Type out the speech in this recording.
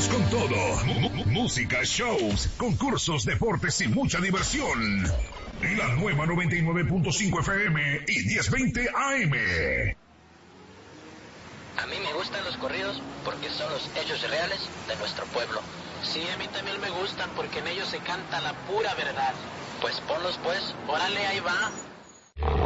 Vamos con todo. Música, shows, concursos, deportes y mucha diversión. La nueva 99.5 FM y 1020 AM. A mí me gustan los corridos porque son los hechos reales de nuestro pueblo. Sí, a mí también me gustan porque en ellos se canta la pura verdad. Pues ponlos pues, órale, ahí va.